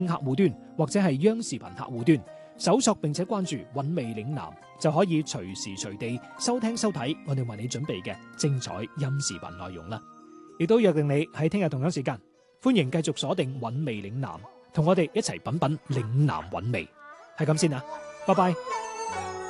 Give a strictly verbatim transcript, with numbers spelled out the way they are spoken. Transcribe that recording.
客戶端或者係央視頻客戶端搜索並且關注韻味嶺南，就可以隨時隨地收聽收睇我哋為你準備嘅精彩音視頻內容啦。亦都約定你喺聽日同樣時間，歡迎繼續鎖定韻味嶺南，同我哋一齊品品嶺南韻味。係咁先啦，拜拜。